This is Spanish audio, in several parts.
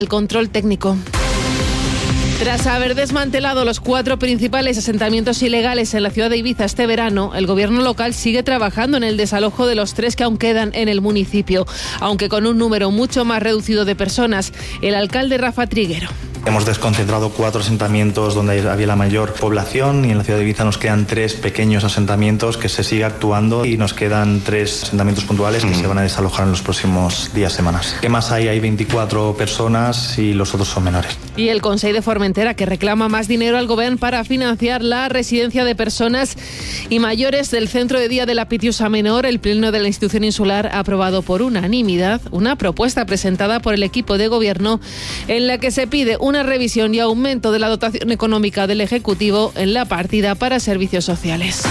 el control técnico. Tras haber desmantelado los 4 principales asentamientos ilegales en la ciudad de Ibiza este verano, el gobierno local sigue trabajando en el desalojo de los 3 que aún quedan en el municipio, aunque con un número mucho más reducido de personas. El alcalde Rafa Triguero. Hemos desconcentrado 4 asentamientos donde había la mayor población y en la ciudad de Ibiza nos quedan 3 pequeños asentamientos que se sigue actuando y nos quedan 3 asentamientos puntuales que se van a desalojar en los próximos días, semanas. ¿Qué más hay? Hay 24 personas y los otros son menores. Y el Consell de Formentera, que reclama más dinero al Gobierno para financiar la residencia de personas y mayores del centro de día de la Pitiusa Menor. El Pleno de la institución insular ha aprobado por unanimidad una propuesta presentada por el equipo de Gobierno en la que se pide una revisión y aumento de la dotación económica del Ejecutivo en la partida para servicios sociales.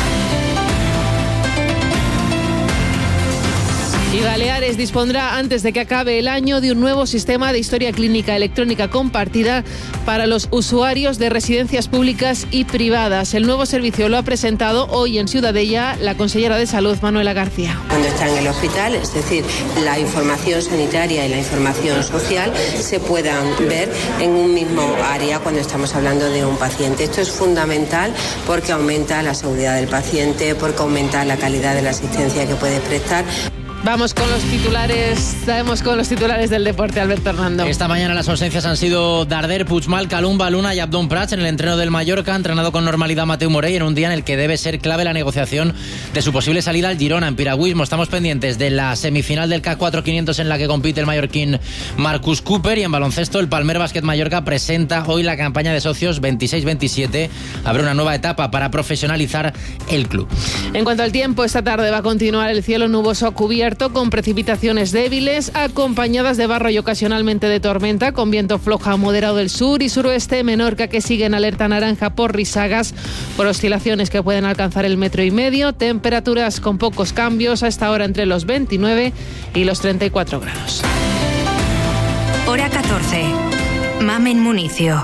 Y Baleares dispondrá antes de que acabe el año de un nuevo sistema de historia clínica electrónica compartida para los usuarios de residencias públicas y privadas. El nuevo servicio lo ha presentado hoy en Ciudadella la consellera de Salud, Manuela García. Cuando está en el hospital, es decir, la información sanitaria y la información social se puedan ver en un mismo área cuando estamos hablando de un paciente. Esto es fundamental porque aumenta la seguridad del paciente, porque aumenta la calidad de la asistencia que puede prestar. Vamos con los titulares, del deporte, Alberto Hernando. Esta mañana las ausencias han sido Darder, Puigmal, Calumba, Luna y Abdón Prats. En el entreno del Mallorca ha entrenado con normalidad Mateu Morey en un día en el que debe ser clave la negociación de su posible salida al Girona. En piragüismo estamos pendientes de la semifinal del K4 500 en la que compite el mallorquín Marcus Cooper, y en baloncesto el Palmer Básquet Mallorca presenta hoy la campaña de socios 26-27. Habrá una nueva etapa para profesionalizar el club. En cuanto al tiempo, esta tarde va a continuar el cielo nuboso cubierto con precipitaciones débiles acompañadas de barro y ocasionalmente de tormenta, con viento flojo a moderado del sur y suroeste. Menorca, que sigue en alerta naranja por risagas, por oscilaciones que pueden alcanzar el 1,5 metros. Temperaturas con pocos cambios, a esta hora entre los 29 y los 34 grados. Hora 14. Mamen Municio.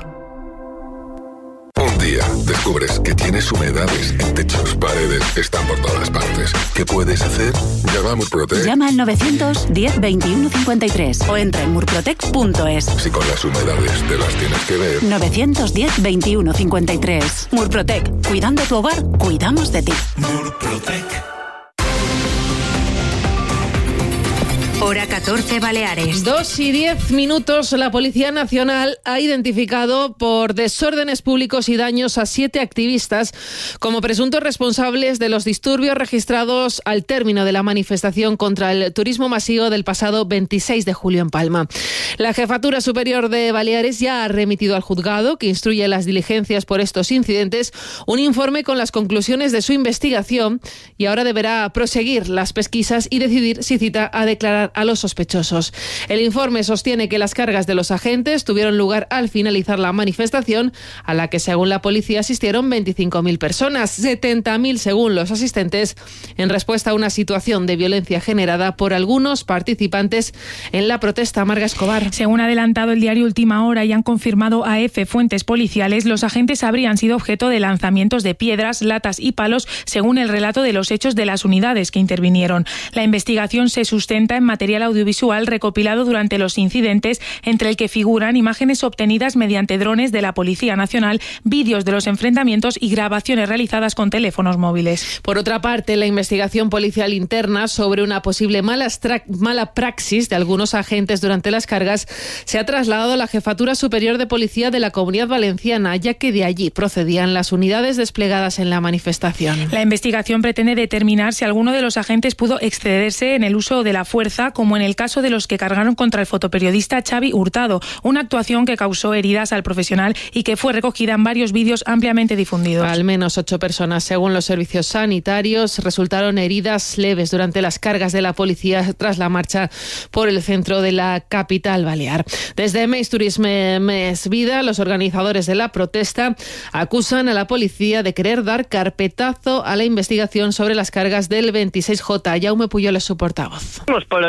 Un día descubres que tienes humedades en techos, paredes, están por todas partes. ¿Qué puedes hacer? Llama a Murprotec. Llama al 910 21 53 o entra en murprotec.es. Si con las humedades te las tienes que ver. 910 21 53. Murprotec. Cuidando tu hogar, cuidamos de ti. Murprotec. Hora 14, Baleares. 2:10. La Policía Nacional ha identificado por desórdenes públicos y daños a 7 activistas como presuntos responsables de los disturbios registrados al término de la manifestación contra el turismo masivo del pasado 26 de julio en Palma. La Jefatura Superior de Baleares ya ha remitido al juzgado, que instruye las diligencias por estos incidentes, un informe con las conclusiones de su investigación, y ahora deberá proseguir las pesquisas y decidir si cita a declarar a los sospechosos. El informe sostiene que las cargas de los agentes tuvieron lugar al finalizar la manifestación, a la que según la policía asistieron 25.000 personas, 70.000 según los asistentes, en respuesta a una situación de violencia generada por algunos participantes en la protesta. Marga Escobar. Según ha adelantado el diario Última Hora y han confirmado a EFE fuentes policiales, los agentes habrían sido objeto de lanzamientos de piedras, latas y palos, según el relato de los hechos de las unidades que intervinieron. La investigación se sustenta en material audiovisual recopilado durante los incidentes, entre el que figuran imágenes obtenidas mediante drones de la Policía Nacional, vídeos de los enfrentamientos y grabaciones realizadas con teléfonos móviles. Por otra parte, la investigación policial interna sobre una posible mala praxis de algunos agentes durante las cargas se ha trasladado a la Jefatura Superior de Policía de la Comunidad Valenciana, ya que de allí procedían las unidades desplegadas en la manifestación. La investigación pretende determinar si alguno de los agentes pudo excederse en el uso de la fuerza, como en el caso de los que cargaron contra el fotoperiodista Xavi Hurtado, una actuación que causó heridas al profesional y que fue recogida en varios vídeos ampliamente difundidos. Al menos 8 personas, según los servicios sanitarios, resultaron heridas leves durante las cargas de la policía tras la marcha por el centro de la capital balear. Desde Més Turisme Més Vida, los organizadores de la protesta acusan a la policía de querer dar carpetazo a la investigación sobre las cargas del 26J. Jaume Puyol es su portavoz. Por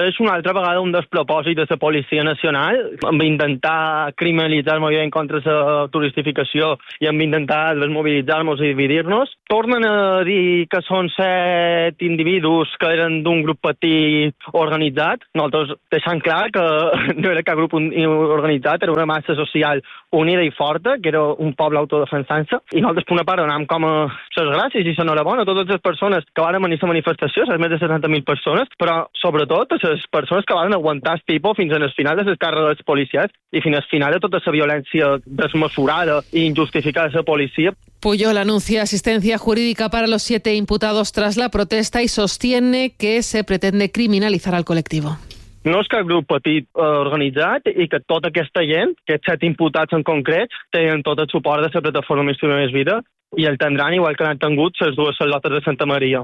és una altra vegada un despropòsit de la Policia Nacional amb intentar criminalitzar el moviment contra la turistificació i amb intentar desmobilitzar-nos i dividir-nos. Tornen a dir que són 7 individus que eren d'un grup petit organitzat. Nosaltres deixant clar que no era cap grup organitzat, era una massa social unida i forta, que era un poble autodefensant-se, i nosaltres per una part donàvem com a les gràcies i l'enhorabona a totes les persones que van venir a la manifestació, les més de 70.000 persones, però sobretot a les persones que van aguantar el tipus fins al final de les càrregues dels policials i fins al final de tota la violència desmesurada i injustificada de la policia. Pujol anuncia asistencia jurídica para los 7 imputados tras la protesta y sostiene que se pretende criminalizar al colectivo. No és cap grup petit organitzat i que tota aquesta gent, aquests 7 imputats en concret, tenen tot el suport de la plataforma Més Vida Més Vida i el tindran igual que han tingut les 2 salotes de Santa Maria.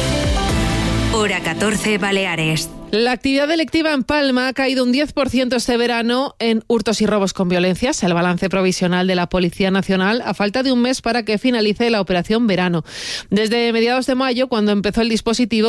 Hora 14, Baleares. La actividad delictiva en Palma ha caído un 10% este verano en hurtos y robos con violencias. El balance provisional de la Policía Nacional a falta de un mes para que finalice la operación verano. Desde mediados de mayo, cuando empezó el dispositivo,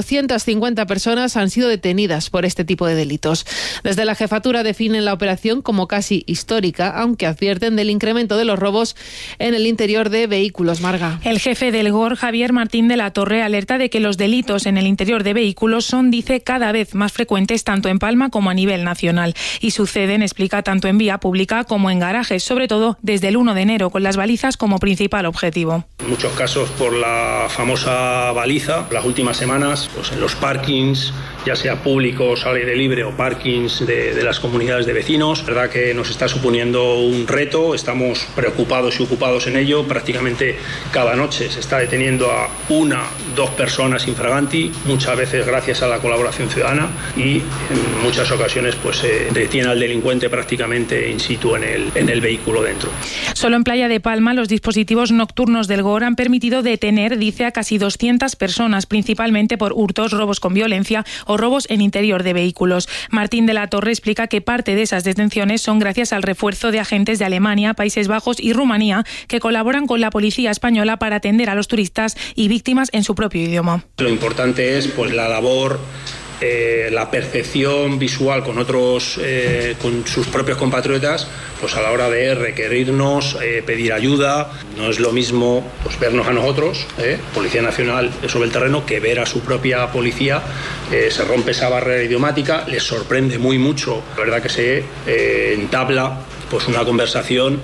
450 personas han sido detenidas por este tipo de delitos. Desde la jefatura definen la operación como casi histórica, aunque advierten del incremento de los robos en el interior de vehículos. Marga. El jefe del GOR, Javier Martín de la Torre, alerta de que los delitos en el interior de vehículos son, dice, cada vez más frecuentes tanto en Palma como a nivel nacional y suceden, explica, tanto en vía pública como en garajes, sobre todo desde el 1 de enero, con las balizas como principal objetivo. En muchos casos por la famosa baliza, las últimas semanas, pues en los parkings, ya sea públicos al aire libre o parkings de las comunidades de vecinos. La verdad que nos está suponiendo un reto, estamos preocupados y ocupados en ello. Prácticamente cada noche se está deteniendo a 1, 2 personas infraganti, muchas veces gracias a la colaboración ciudadana, y en muchas ocasiones pues se detiene al delincuente prácticamente in situ en el vehículo dentro. Solo en Playa de Palma los dispositivos nocturnos del GOR han permitido detener, dice, a casi 200 personas, principalmente por hurtos, robos con violencia o robos en interior de vehículos. Martín de la Torre explica que parte de esas detenciones son gracias al refuerzo de agentes de Alemania, Países Bajos y Rumanía que colaboran con la policía española para atender a los turistas y víctimas en su propio idioma. Lo importante es pues la labor, la percepción visual con otros, con sus propios compatriotas, pues a la hora de requerirnos, pedir ayuda. No es lo mismo pues vernos a nosotros, Policía Nacional sobre el terreno, que ver a su propia policía. Se rompe esa barrera idiomática, les sorprende muy mucho. La verdad que se entabla pues una conversación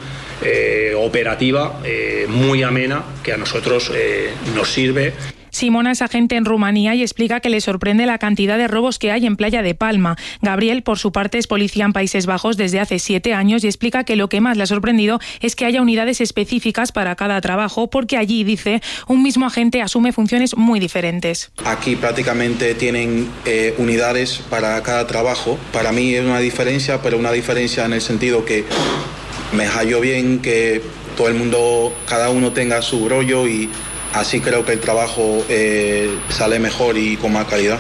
operativa muy amena que a nosotros nos sirve. Simona es agente en Rumanía y explica que le sorprende la cantidad de robos que hay en Playa de Palma. Gabriel, por su parte, es policía en Países Bajos desde hace 7 años y explica que lo que más le ha sorprendido es que haya unidades específicas para cada trabajo, porque allí, dice, un mismo agente asume funciones muy diferentes. Aquí prácticamente tienen unidades para cada trabajo. Para mí es una diferencia, pero una diferencia en el sentido que me hallo bien que todo el mundo, cada uno tenga su rollo, y así creo que el trabajo sale mejor y con más calidad.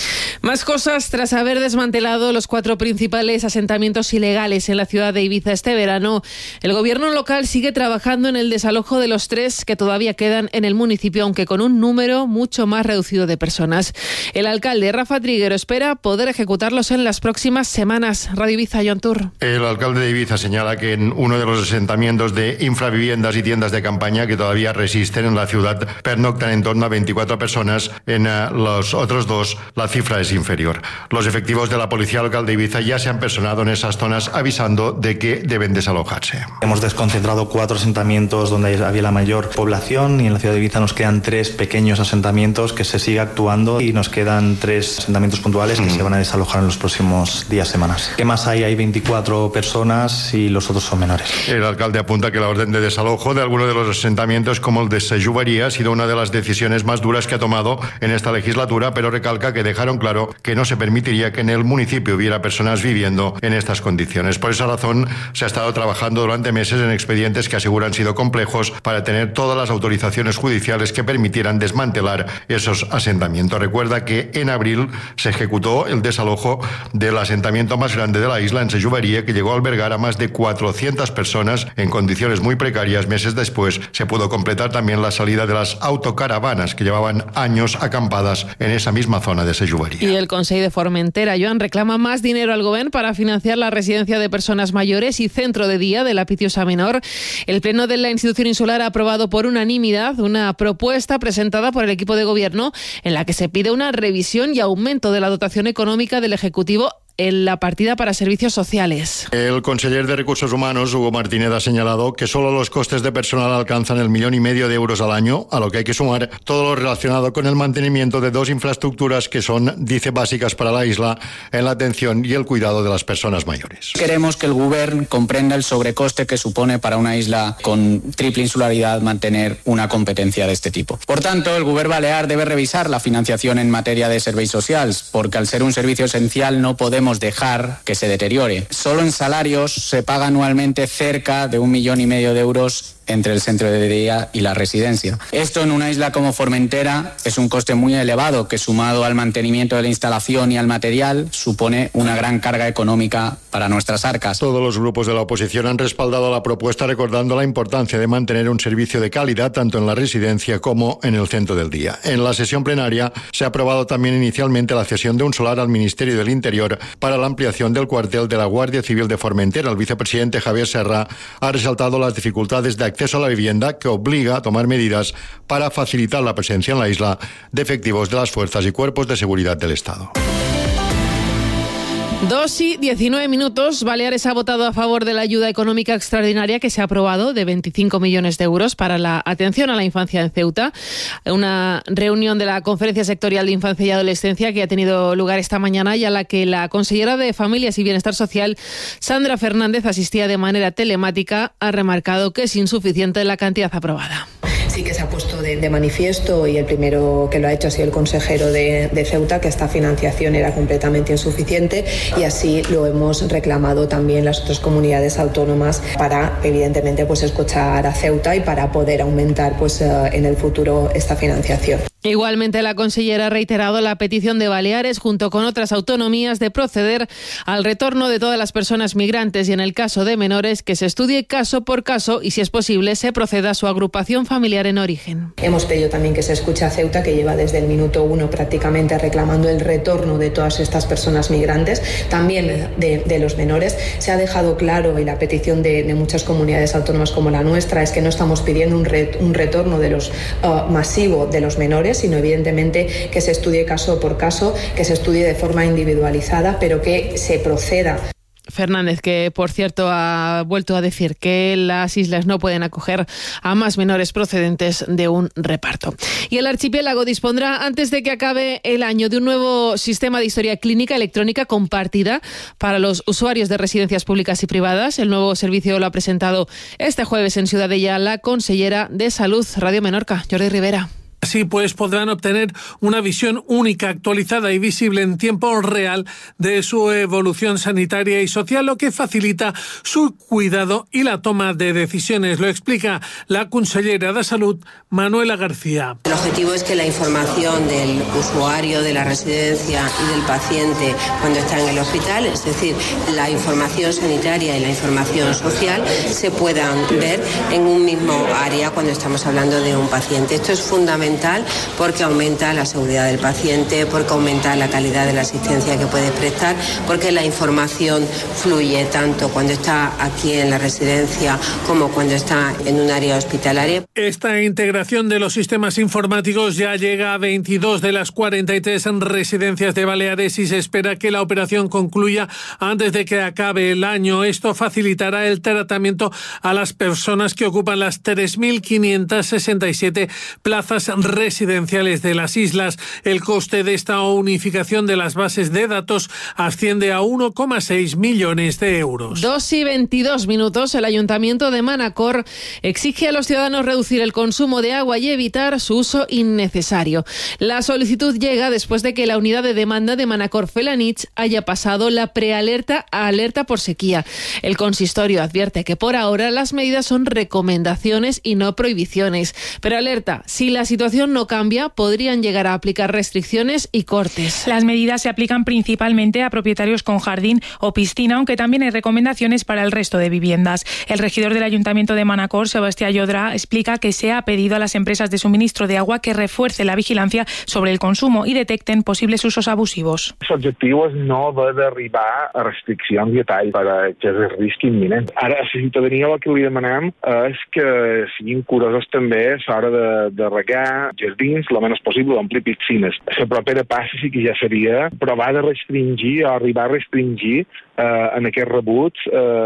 Más cosas. Tras haber desmantelado los 4 principales asentamientos ilegales en la ciudad de Ibiza este verano, el gobierno local sigue trabajando en el desalojo de los 3 que todavía quedan en el municipio, aunque con un número mucho más reducido de personas. El alcalde Rafa Triguero espera poder ejecutarlos en las próximas semanas. Radio Ibiza, Joan Tur. El alcalde de Ibiza señala que en uno de los asentamientos de infraviviendas y tiendas de campaña que todavía resisten en la ciudad pernoctan en torno a 24 personas. En los otros 2 la cifra es inferior. Los efectivos de la policía local de Ibiza ya se han personado en esas zonas avisando de que deben desalojarse. Hemos desconcentrado 4 asentamientos donde había la mayor población, y en la ciudad de Ibiza nos quedan 3 pequeños asentamientos que se sigue actuando, y nos quedan 3 asentamientos puntuales que se van a desalojar en los próximos días, semanas. ¿Qué más hay? Hay 24 personas y los otros son menores. El alcalde apunta que la orden de desalojo de algunos de los asentamientos, como el de Sejuvería, ha sido una de las decisiones más duras que ha tomado en esta legislatura, pero recalca que dejaron claro que no se permitiría que en el municipio hubiera personas viviendo en estas condiciones. Por esa razón se ha estado trabajando durante meses en expedientes que aseguran han sido complejos para tener todas las autorizaciones judiciales que permitieran desmantelar esos asentamientos. Recuerda que en abril se ejecutó el desalojo del asentamiento más grande de la isla, en Sejuvería, que llegó a albergar a más de 400 personas en condiciones muy precarias. Meses después se pudo completar también la salida de las autocaravanas que llevaban años acampadas en esa misma zona de Sejuvería. Y el Consell de Formentera, Joan, reclama más dinero al Govern para financiar la residencia de personas mayores y centro de día de la Pitiusa Menor. El Pleno de la institución insular ha aprobado por unanimidad una propuesta presentada por el equipo de gobierno en la que se pide una revisión y aumento de la dotación económica del Ejecutivo en la partida para servicios sociales. El conseller de Recursos Humanos, Hugo Martínez, ha señalado que solo los costes de personal alcanzan el 1,5 millones de euros al año, a lo que hay que sumar todo lo relacionado con el mantenimiento de 2 infraestructuras que son, dice, básicas para la isla en la atención y el cuidado de las personas mayores. Queremos que el Govern comprenda el sobrecoste que supone para una isla con triple insularidad mantener una competencia de este tipo. Por tanto, el Govern balear debe revisar la financiación en materia de serveis socials, porque al ser un servicio esencial no podemos dejar que se deteriore. Solo en salarios se paga anualmente cerca de 1,5 millones de euros entre el centro de día y la residencia. Esto en una isla como Formentera es un coste muy elevado que, sumado al mantenimiento de la instalación y al material, supone una gran carga económica para nuestras arcas. Todos los grupos de la oposición han respaldado la propuesta, recordando la importancia de mantener un servicio de calidad tanto en la residencia como en el centro del día. En la sesión plenaria se ha aprobado también inicialmente la cesión de un solar al Ministerio del Interior para la ampliación del cuartel de la Guardia Civil de Formentera. El vicepresidente Javier Serra ha resaltado las dificultades de acceso a la vivienda, que obliga a tomar medidas para facilitar la presencia en la isla de efectivos de las fuerzas y cuerpos de seguridad del Estado. 2:19. Baleares ha votado a favor de la ayuda económica extraordinaria que se ha aprobado de 25 millones de euros para la atención a la infancia en Ceuta. Una reunión de la Conferencia Sectorial de Infancia y Adolescencia que ha tenido lugar esta mañana y a la que la consellera de Familias y Bienestar Social, Sandra Fernández, asistía de manera telemática, ha remarcado que es insuficiente la cantidad aprobada. Sí que se ha puesto de manifiesto, y el primero que lo ha hecho ha sido el consejero de Ceuta, que esta financiación era completamente insuficiente, y así lo hemos reclamado también las otras comunidades autónomas para, evidentemente, pues escuchar a Ceuta y para poder aumentar pues en el futuro esta financiación. Igualmente, la consellera ha reiterado la petición de Baleares, junto con otras autonomías, de proceder al retorno de todas las personas migrantes y, en el caso de menores, que se estudie caso por caso y, si es posible, se proceda a su agrupación familiar en origen. Hemos pedido también que se escuche a Ceuta, que lleva desde el minuto 1 prácticamente reclamando el retorno de todas estas personas migrantes, también de los menores. Se ha dejado claro, y la petición de muchas comunidades autónomas como la nuestra, es que no estamos pidiendo un retorno de los masivo de los menores, sino evidentemente que se estudie caso por caso, que se estudie de forma individualizada, pero que se proceda. Fernández, que por cierto ha vuelto a decir que las islas no pueden acoger a más menores procedentes de un reparto. Y el archipiélago dispondrá, antes de que acabe el año, de un nuevo sistema de historia clínica electrónica compartida para los usuarios de residencias públicas y privadas. El nuevo servicio lo ha presentado este jueves en Ciudadella la consellera de Salud, Radio Menorca, Jordi Rivera. Así pues, podrán obtener una visión única, actualizada y visible en tiempo real de su evolución sanitaria y social, lo que facilita su cuidado y la toma de decisiones. Lo explica la consellera de Salud, Manuela García. El objetivo es que la información del usuario de la residencia y del paciente cuando está en el hospital, es decir, la información sanitaria y la información social, se puedan ver en un mismo área cuando estamos hablando de un paciente. Esto es fundamental porque aumenta la seguridad del paciente, porque aumenta la calidad de la asistencia que puede prestar, porque la información fluye tanto cuando está aquí en la residencia como cuando está en un área hospitalaria. Esta integración de los sistemas informáticos ya llega a 22 de las 43 residencias de Baleares y se espera que la operación concluya antes de que acabe el año. Esto facilitará el tratamiento a las personas que ocupan las 3.567 plazas residenciales de las islas. El coste de esta unificación de las bases de datos asciende a 1,6 millones de euros. 2:22. El Ayuntamiento de Manacor exige a los ciudadanos reducir el consumo de agua y evitar su uso innecesario. La solicitud llega después de que la unidad de demanda de Manacor-Felanitx haya pasado la prealerta a alerta por sequía. El consistorio advierte que por ahora las medidas son recomendaciones y no prohibiciones, pero alerta: si la situación situación no cambia, podrían llegar a aplicar restricciones y cortes. Las medidas se aplican principalmente a propietarios con jardín o piscina, aunque también hay recomendaciones para el resto de viviendas. El regidor del Ayuntamiento de Manacor, Sebastián Llodrà, explica que se ha pedido a las empresas de suministro de agua que refuerce la vigilancia sobre el consumo y detecten posibles usos abusivos. L'objectiu és no haver d'arribar a restriccions i tall perquè és el risc imminent. Ara, a la ciutadania el que li demanem és que siguin curosos també a l'hora de regar jardins, el menys possible, omplir piscines. La propera passa sí que ja seria provar de restringir o arribar a restringir en aquests rebuts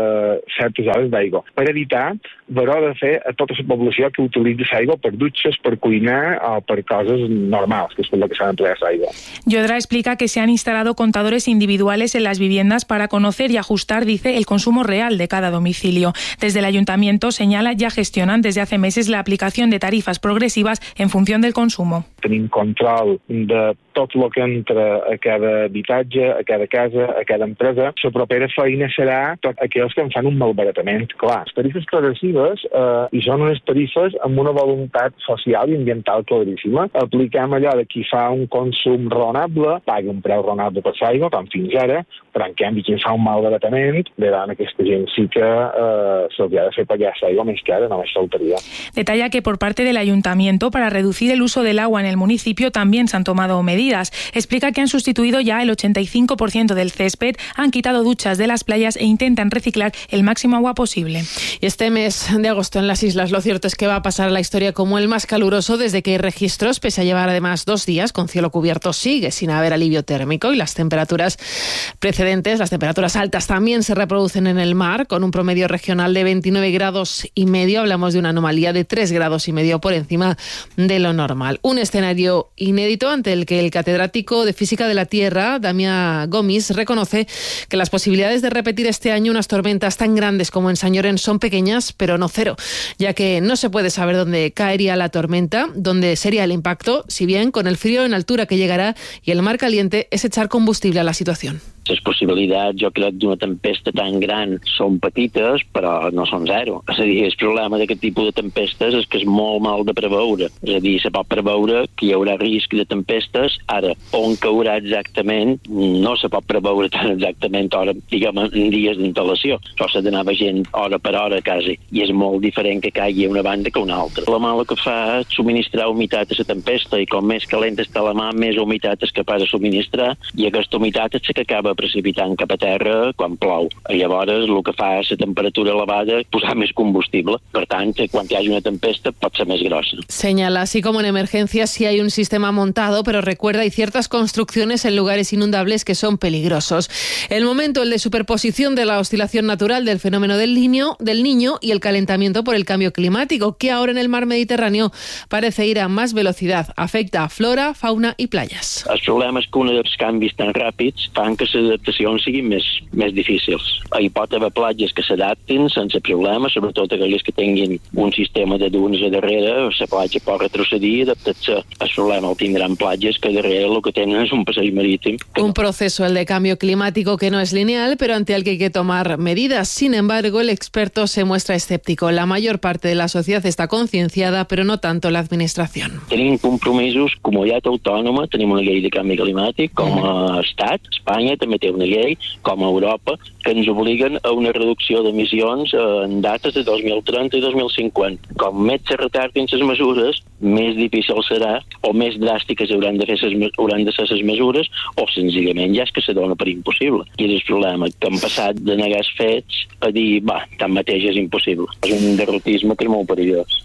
certes hores d'aigua, per evitar haver de fer a tota la població que utilitza l'aigua per dutxes, per cuinar o per coses normals, que és per lo que s'ha d'emplear l'aigua. Llodrà explica que se han instalado contadores individuales en las viviendas para conocer y ajustar, dice, el consumo real de cada domicilio. Desde el Ayuntamiento, señala, ya gestionan desde hace meses la aplicación de tarifas progresivas en función del consumo. Tenim control de tot el que entra a cada habitatge, a cada casa, a cada empresa. La propera feina serà tots aquells que en fan un malbaratament. Clar, les tarifes progressives i són unes tarifes amb una voluntat social i ambiental claríssima. Apliquem allò de qui fa un consum raonable, paga un preu raonable per l'aigua, com fins ara, però en canvi qui fa un malbaratament, veran aquesta gent sí que se'ls ha de fer pagar l'aigua més cara, només faltaria. Detalla que por parte del Ayuntamiento, para reducir el uso del agua en el municipio, también se han tomado medidas. Explica que han sustituido ya el 85% del césped, han quitado duchas de las playas e intentan reciclar el máximo agua posible. Y este mes de agosto en las islas, lo cierto es que va a pasar a la historia como el más caluroso desde que hay registros, pese a llevar además 2 días con cielo cubierto, sigue sin haber alivio térmico y las temperaturas precedentes, las temperaturas altas también se reproducen en el mar, con un promedio regional de 29,5 grados. Hablamos de una anomalía de 3,5 grados por encima de lo normal. Un escenario inédito ante el que el catedrático de Física de la Tierra, Damià Gomis, reconoce que las posibilidades de repetir este año unas tormentas tan grandes como en Sant Llorenç son pequeñas, pero no cero, ya que no se puede saber dónde caería la tormenta, dónde sería el impacto, si bien con el frío en altura que llegará y el mar caliente es echar combustible a la situación. Les possibilitats, jo crec, d'una tempesta tan gran són petites, però no són zero. És a dir, el problema d'aquest tipus de tempestes és que és molt mal de preveure. És a dir, se pot preveure que hi haurà risc de tempestes. Ara, on caurà exactament, no se pot preveure tan exactament, diguem, en dies d'instalació. Això s'ha d'anar veient hora per hora, quasi. I és molt diferent que caigui una banda que una altra. La mala que fa és subministrar humitat a la tempesta, i com més calent està la mà, més humitat és capaç de subministrar, i aquesta humitat és la que acaba precipitant cap a terra quan plou. Llavors, el que fa és la temperatura elevada posar més combustible. Per tant, quan hi hagi una tempesta pot ser més grossa. Señala, así como en emergencias sí hay un sistema montado, pero recuerda, hay ciertas construcciones en lugares inundables que son peligrosos. El momento, el de superposición de la oscilación natural del fenómeno del Niño y el calentamiento por el cambio climático, que ahora en el mar Mediterráneo parece ir a más velocidad. Afecta a flora, fauna i playas. El problema és que un dels canvis tan ràpids fan que les adaptacions siguin més difícils. Hi pot haver platges que s'adaptin sense problema, sobretot aquelles que tinguin un sistema de dunes a darrere, la platja pot retrocedir i adaptar-se. El problema el tindran platges que darrere el que tenen és un passeig marítim. Un proceso, el de cambio climático, que no es lineal, pero ante el que hay que tomar medidas. Sin embargo, el experto se muestra escéptico. La mayor parte de la sociedad está concienciada, pero no tanto la administración. Tenim compromisos, comunitat autònoma, tenim una llei de canvi climàtic, com a estat, Espanya també té una llei, com a Europa, que ens obliguen a una reducció d'emissions en dates de 2030 i 2050. Com més se retardin les mesures, més difícil serà, o més dràstiques hauran de ser les mesures, o senzillament ja és que se dona per impossible. I és el problema, que han passat de negar els fets a dir, tanmateix és impossible. És un derrotisme que és molt perillós.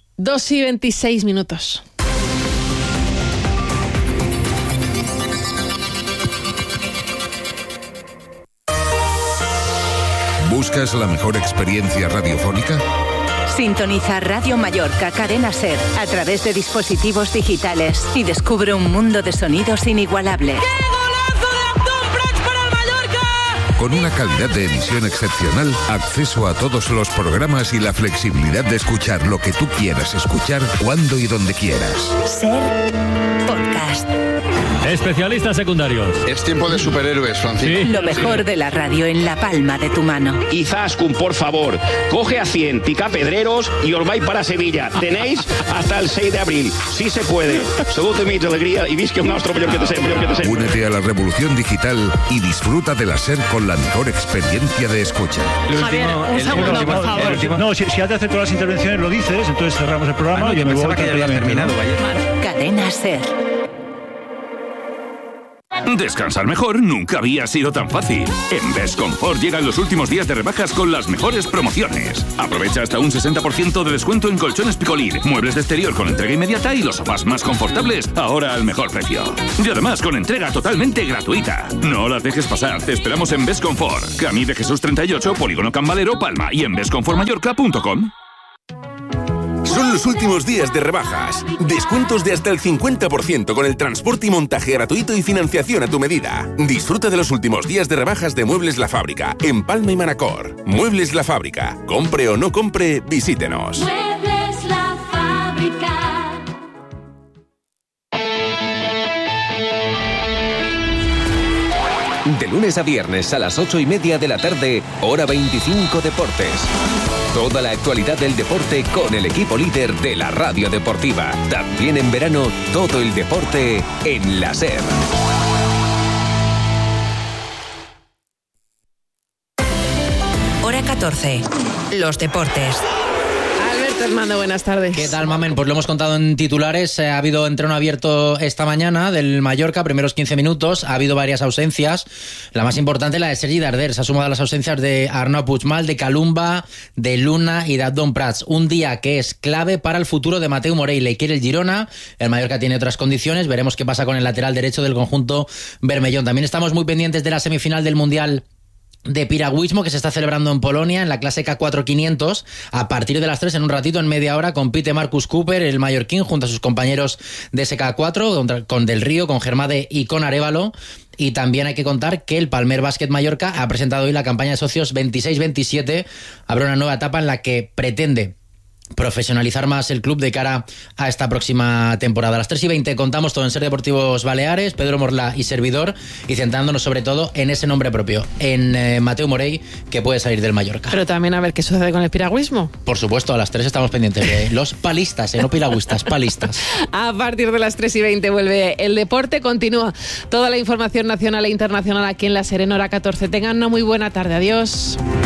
2:26. ¿Buscas la mejor experiencia radiofónica? Sintoniza Radio Mallorca Cadena Ser a través de dispositivos digitales y descubre un mundo de sonidos inigualables. con una calidad de emisión excepcional, acceso a todos los programas y la flexibilidad de escuchar lo que tú quieras escuchar, cuando y donde quieras. SER Podcast. Especialistas secundarios. Es tiempo de superhéroes, Francisco. Sí. Lo mejor de la radio en la palma de tu mano. Izaskun, por favor, coge a 100 picapedreros y os vais para Sevilla. Tenéis hasta el 6 de abril. Sí se puede. Salut, amics, alegría y visca el nostre millor que te sempre. Únete a la revolución digital y disfruta de la SER con la mejor experiencia de escucha. Javier, un segundo, por favor. No, si antes de hacer todas las intervenciones lo dices, entonces cerramos el programa. Yo me voy que ya había terminado, vaya. Cadena SER. Descansar mejor nunca había sido tan fácil. En Best Comfort llegan los últimos días de rebajas con las mejores promociones. Aprovecha hasta un 60% de descuento en colchones Picolín, muebles de exterior con entrega inmediata y los sofás más confortables, ahora al mejor precio. Y además con entrega totalmente gratuita. No las dejes pasar, te esperamos en Best Comfort, Camí de Jesús 38, Polígono Can Valero, Palma, y en bestcomfortmallorca.com. Son los últimos días de rebajas. Descuentos de hasta el 50% con el transporte y montaje gratuito y financiación a tu medida. Disfruta de los últimos días de rebajas de Muebles La Fábrica en Palma y Manacor. Muebles La Fábrica. Compre o no compre, visítenos. Muebles La Fábrica. De lunes a viernes a las 8:30 de la tarde, Hora 25 Deportes. Toda la actualidad del deporte con el equipo líder de la radio deportiva. También en verano, todo el deporte en la SER. Hora 14. Los deportes. Fernando, buenas tardes. ¿Qué tal, Mamen? Pues lo hemos contado en titulares. Ha habido entreno abierto esta mañana del Mallorca, primeros 15 minutos. Ha habido varias ausencias. La más importante, la de Sergi Darder. Se ha sumado a las ausencias de Arnau Puigmal, de Calumba, de Luna y de Abdon Prats. Un día que es clave para el futuro de Mateu Morey. Le quiere el Girona. El Mallorca tiene otras condiciones. Veremos qué pasa con el lateral derecho del conjunto bermellón. También estamos muy pendientes de la semifinal del Mundial de piragüismo que se está celebrando en Polonia en la clase K4 500 a partir de las 3 en un ratito, en media hora, compite Marcus Cooper, el mallorquín, junto a sus compañeros de SK4 con Del Río, con Germade y con Arévalo. Y también hay que contar que el Palmer Basket Mallorca ha presentado hoy la campaña de socios 26-27. Habrá una nueva etapa en la que pretende profesionalizar más el club de cara a esta próxima temporada. A las 3:20 contamos todo en SER Deportivos Baleares, Pedro Morla y servidor, y centrándonos sobre todo en ese nombre propio, en Mateu Morey, que puede salir del Mallorca. Pero también a ver qué sucede con el piragüismo. Por supuesto, a las 3 estamos pendientes de los palistas, no piragüistas, palistas. A partir de las 3:20 vuelve el deporte, continúa toda la información nacional e internacional aquí en la SER en Hora 14. Tengan una muy buena tarde, adiós.